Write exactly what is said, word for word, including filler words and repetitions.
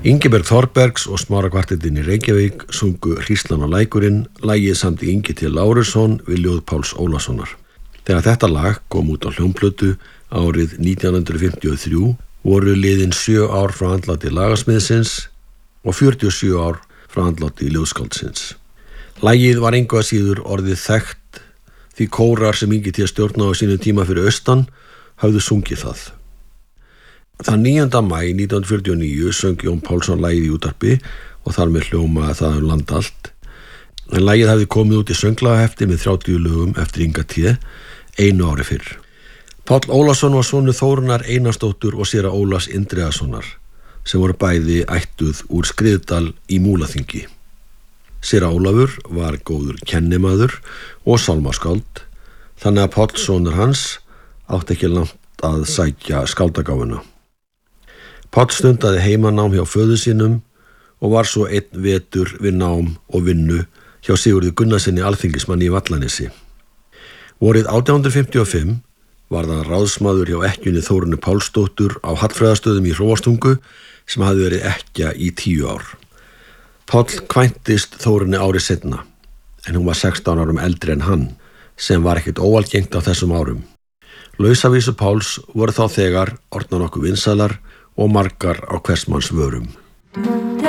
Ingibjörg Þorbergs og Smára kvartettinn í Reykjavík sungu Hríslan og lækurinn, lagið samdi Ingi T. Lárusson við ljóð Páls Ólasonar. Þegar þetta lag kom út á hljómplötu árið nítján hundruð fimmtíu og þrjú voru liðin sjö ár frá andláti lagasmiðsins og fjörutíu og sjö ár frá andláti ljóðskáldsins. Lagið var engu að síður orðið þekkt því kórar sem Ingi T. stjórnaði á sínum tíma fyrir austan höfðu sungið það. Þann níunda maí nítján hundruð fjörutíu og níu söng Jón Pálsson lagið í útvarpi og þar með hljómaði það um land allt. En lagið hafði komið út í sönglagahefti með þrjátíu lögum eftir Inga T. einu ári fyrr. Páll Ólason var sonur Þórunnar Einarsdóttur og séra Ólafs Indriðasonar sem voru bæði ættuð úr Skriðdal í Múlaþingi. Séra Ólafur var góður kennimaður og sálmaskáld, þannig að Páll sonur hans átti ekki langt að sækja skáldagáfuna. Páll stundaði heimanám hjá föður sínum og var svo einn vetur við nám og vinnu hjá Sigurði Gunnarsinni alþingismanni í Vallanesi. Vorið átján hundruð fimmtíu og fimm var það ráðsmaður hjá ekkjunni Þórunni Pálsdóttur á Hallfreðarstöðum í Hróarstungu sem hafði verið ekkja í tíu ár. Páll kvæntist Þórunni ári seinna, en hún var sextán árum eldri en hann, sem var ekkert óalgengt á þessum árum. Lausavísur Páls voru þá þegar orðnar nokkuð vinsælar og margar á hvers manns vörum.